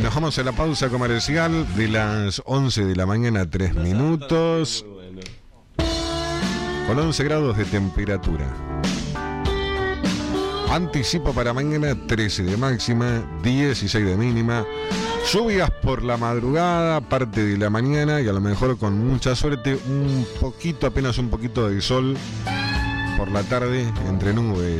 Nos vamos a la pausa comercial de las 11 de la mañana, 3 minutos. Con 11 grados de temperatura. Anticipo para mañana 13 de máxima, 16 de mínima. Lluvias por la madrugada, parte de la mañana y a lo mejor con mucha suerte un poquito, apenas un poquito de sol por la tarde entre nubes.